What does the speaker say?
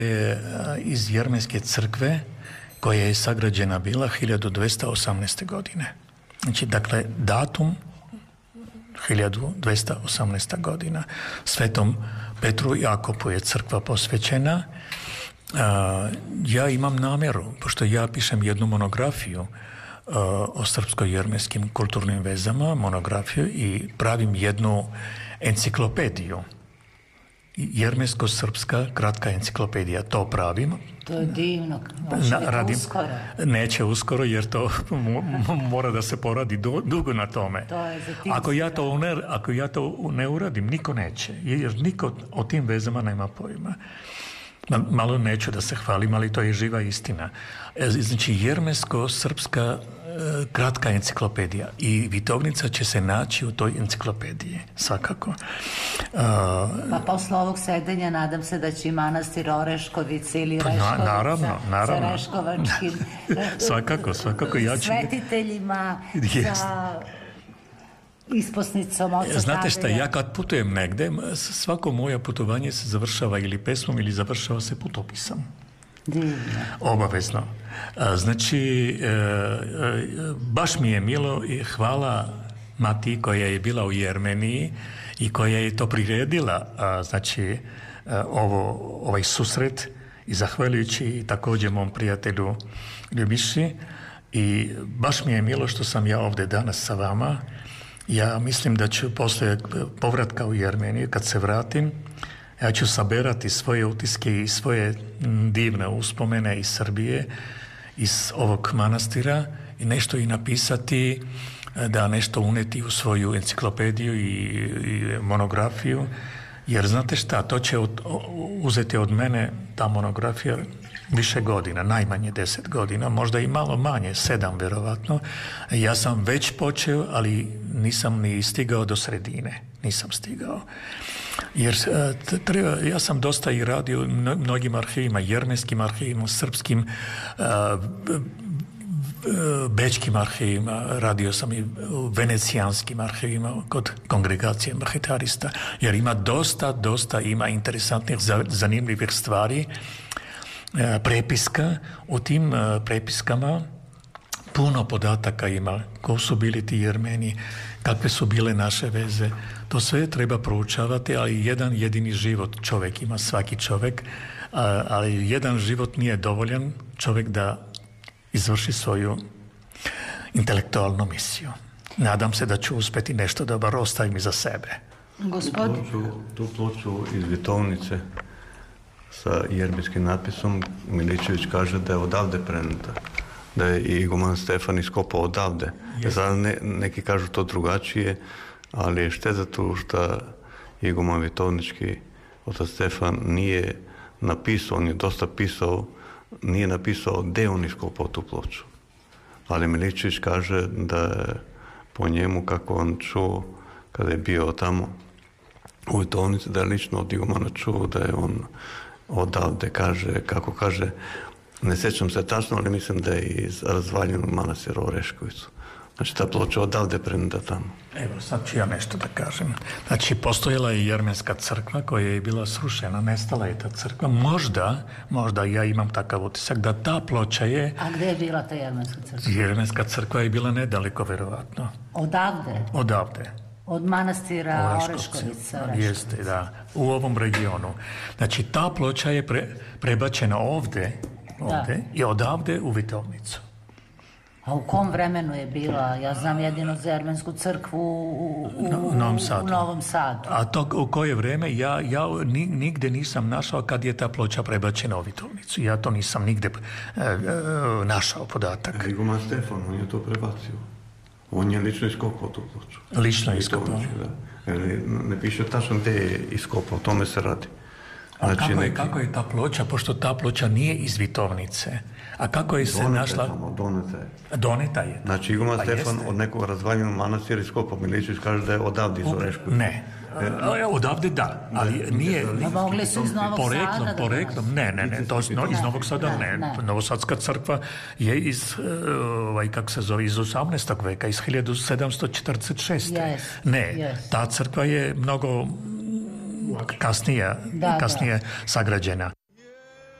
iz Jermenske crkve koja je sagrađena bila 1218. godine. Znači, dakle, datum 1218. godina. Svetom Petru Jakopu je crkva posvećena. Ja imam namjeru, pošto ja pišem jednu monografiju o srpsko-jermenskim kulturnim vezama, monografiju, i pravim jednu enciklopediju. Jermensko-srpska kratka enciklopedija, to pravim. To je divno. Radim, uskoro. Neće uskoro, jer to mora da se poradi dugo na tome. To je za ako ja to ne uradim, niko neće, jer niko o tim vezama nema pojma. Malo neću da se hvalim, ali to je živa istina. Znači, jermensko-srpska kratka enciklopedija i Vitovnica će se naći u toj enciklopediji, svakako. Pa posle ovog sedenja nadam se da će i manastir Oreškovica ili Reškovica naravno. sa Reškovačkim svakako. svetiteljima, sa isposnicom oca. Znate šta, ja kad putujem negde, svako moje putovanje se završava ili pesmom ili završava se putopisom. Divno. Obavezno. Znači, baš mi je milo i hvala Mati koja je bila u Jermeniji i koja je to priredila, znači, ovaj susret, i zahvaljujući također mom prijatelju Ljubiši, i baš mi je milo što sam ja ovdje danas sa vama. Ja mislim da ću poslije povratka u Jermeniju, kad se vratim, ja ću saberati svoje utiske i svoje divne uspomene iz Srbije, iz ovog manastira, i nešto i napisati, da nešto uneti u svoju enciklopediju i monografiju, jer znate šta, to će uzeti od mene, ta monografija, više godina, najmanje 10 godina, možda i malo manje, 7 vjerovatno. Ja sam već počeo, ali nisam ni stigao do sredine. Nisam stigao. Jer ja sam dosta i radio mnogim arhivima, jermenskim arhivima, srpskim, bečkim arhivima, radio sam i u venecijanskim arhivima kod kongregacije marhetarista, jer ima dosta ima interesantnih, zanimljivih stvari, prepiska. U tim prepiskama puno podataka ima, ko su bili ti Jermeni, kakve su bile naše veze. To sve treba proučavati, ali jedan jedini život čovjek ima, svaki čovjek, ali jedan život nije dovoljan čovjek da izvrši svoju intelektualnu misiju. Nadam se da ću uspjeti nešto da bar ostavim iza sebe. Tu ploču iz Vitovnice sa jermenskim natpisom Miličević kaže da je odavde preneta, da je i iguman Stefan iskopao odavde. Sad neki kažu to drugačije, ali je šteta tu što iguman Vitovnički otac Stefan nije napisao, on je dosta pisao, nije napisao gdje on iskopao tu ploču. Ali Miličević kaže da je po njemu, kako on čuo kada je bio tamo u Vitovnici, da je lično od igumana čuo da je on odavde, kako kaže, ne sjećam se tačno, ali mislim da je iz razvaljenog manastira Oreškovicu. Znači, ta ploča odavde preneda tamo. Evo, sad ću ja nešto da kažem. Znači, postojala je jermenska crkva koja je bila srušena, nestala je ta crkva. Možda ja imam takav utisak da ta ploča je... A gdje je bila ta jermenska crkva? Jermenska crkva je bila nedaleko, verovatno. Odavde? Odavde. Od manastira Oreškovica. Jeste, da. U ovom regionu. Znači, ta ploča je prebačena ovdje i odavde u Vitovnicu. A u kom vremenu je bila? Ja znam jedino za jermensku crkvu u Novom Sadu. A to u koje vreme? Ja nigde nisam našao kad je ta ploča prebačena u Vitovnicu. Ja to nisam nigde našao podatak. Iguman Stefan, on je to prebacio. On je lično iskopao tu ploču. Lično iskopao? Da. Ne piše tačno gdje je iskopao, o tome se radi. Znači, kako je ta ploča, pošto ta ploča nije iz Vitovnice? A kako je se našla? Doneta je. Znači, iguman Stefan od nekog razvaljenog manastira iskopao. Miličević kaže da je odavde iz Oreškovice. Ne. Odavde da, ali nije... Mogli su iz Novog Sada? Poreklom, ne, to iz Novog Sada ne. Novosadska crkva je iz, kako se zove, iz 18. veka, iz 1746. Ne, ta crkva je mnogo kasnije sagrađena.